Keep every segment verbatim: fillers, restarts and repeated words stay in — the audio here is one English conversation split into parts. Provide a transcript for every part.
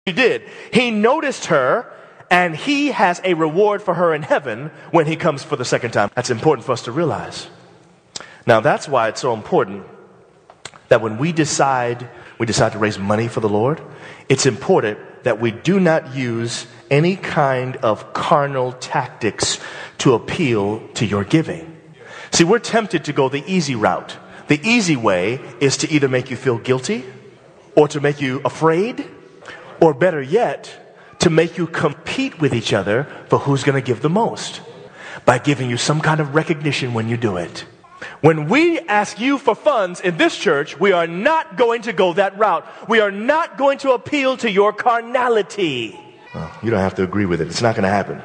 He did. He noticed her, and he has a reward for her in heaven when he comes for the second time. That's important for us to realize. Now, that's why it's so important that when we decide, we decide to raise money for the Lord, it's important that we do not use any kind of carnal tactics to appeal to your giving. See, we're tempted to go the easy route. The easy way is to either make you feel guilty, or to make you afraid, or better yet, to make you compete with each other for who's going to give the most, by giving you some kind of recognition when you do it. When we ask you for funds in this church, we are not going to go that route. We are not going to appeal to your carnality. Well, you don't have to agree with it. It's not going to happen.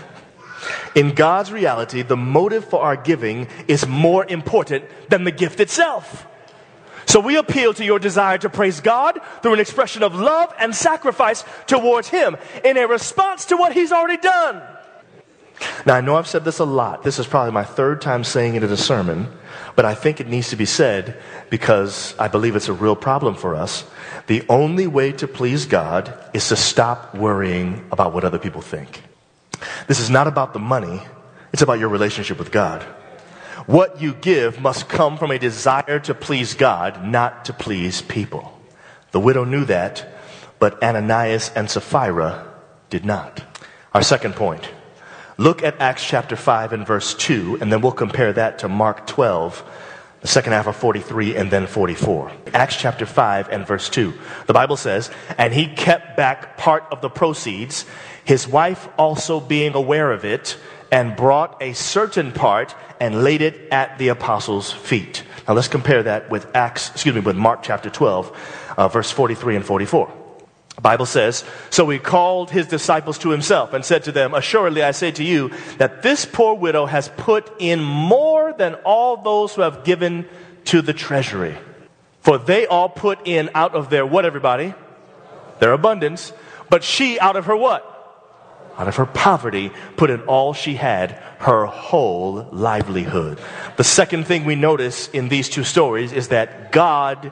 In God's reality, the motive for our giving is more important than the gift itself. So we appeal to your desire to praise God through an expression of love and sacrifice towards Him in a response to what He's already done. Now, I know I've said this a lot. This is probably my third time saying it in a sermon, but I think it needs to be said because I believe it's a real problem for us. The only way to please God is to stop worrying about what other people think. This is not about the money. It's about your relationship with God. What you give must come from a desire to please God, not to please people. The widow knew that, but Ananias and Sapphira did not. Our second point. Look at Acts chapter five and verse two, and then we'll compare that to Mark twelve, the second half of forty-three and then forty-four. Acts chapter five and verse two. The Bible says, and he kept back part of the proceeds, his wife also being aware of it, and brought a certain part and laid it at the apostles' feet. Now let's compare that with Acts, excuse me, with Mark chapter twelve, uh, verse forty-three and forty-four. The Bible says, so he called his disciples to himself and said to them, assuredly I say to you that this poor widow has put in more than all those who have given to the treasury. For they all put in out of their, what everybody? Their abundance. But she out of her what? Out of her poverty, put in all she had, her whole livelihood. The second thing we notice in these two stories is that God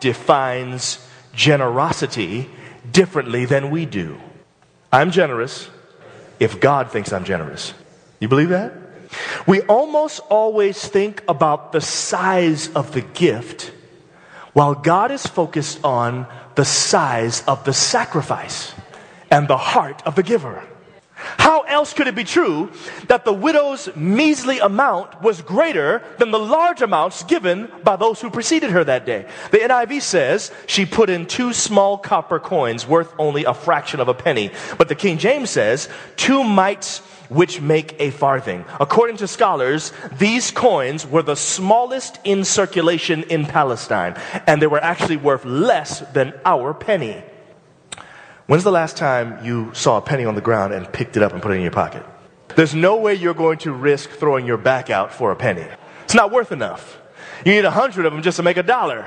defines generosity differently than we do. I'm generous if God thinks I'm generous. You believe that? We almost always think about the size of the gift, while God is focused on the size of the sacrifice and the heart of the giver. How else could it be true that the widow's measly amount was greater than the large amounts given by those who preceded her that day? The N I V says she put in two small copper coins worth only a fraction of a penny. But the King James says two mites which make a farthing. According to scholars, these coins were the smallest in circulation in Palestine, and they were actually worth less than our penny. When's the last time you saw a penny on the ground and picked it up and put it in your pocket? There's no way you're going to risk throwing your back out for a penny. It's not worth enough. You need a hundred of them just to make a dollar.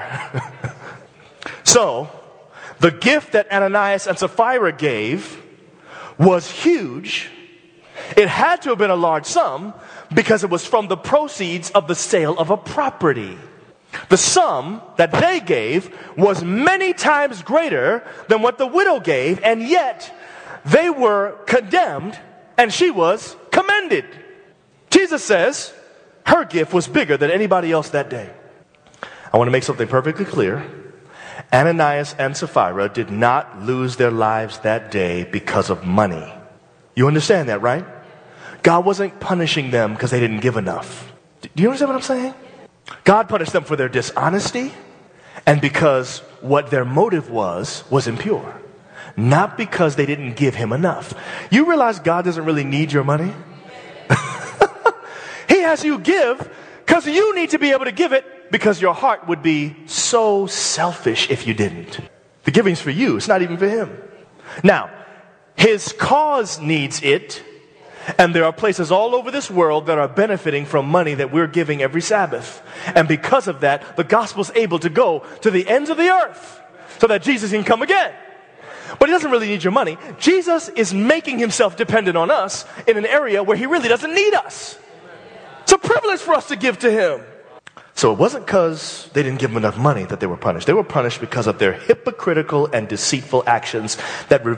So, the gift that Ananias and Sapphira gave was huge. It had to have been a large sum because it was from the proceeds of the sale of a property. The sum that they gave was many times greater than what the widow gave, and yet they were condemned and she was commended. Jesus says her gift was bigger than anybody else that day. I want to make something perfectly clear. Ananias and Sapphira did not lose their lives that day because of money. You understand that, right? God wasn't punishing them because they didn't give enough. Do you understand what I'm saying? God punished them for their dishonesty and because what their motive was, was impure. Not because they didn't give him enough. You realize God doesn't really need your money? He has you give because you need to be able to give it because your heart would be so selfish if you didn't. The giving's for you. It's not even for him. Now, his cause needs it. And there are places all over this world that are benefiting from money that we're giving every Sabbath. And because of that, the gospel's able to go to the ends of the earth so that Jesus can come again. But he doesn't really need your money. Jesus is making himself dependent on us in an area where he really doesn't need us. It's a privilege for us to give to him. So it wasn't because they didn't give him enough money that they were punished. They were punished because of their hypocritical and deceitful actions that